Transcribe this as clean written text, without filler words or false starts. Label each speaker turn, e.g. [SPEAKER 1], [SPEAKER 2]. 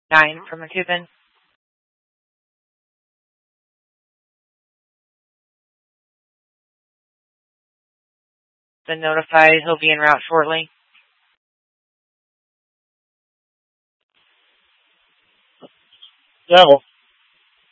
[SPEAKER 1] 9 from McCubbin. Been notified he'll be en route shortly.
[SPEAKER 2] Devil.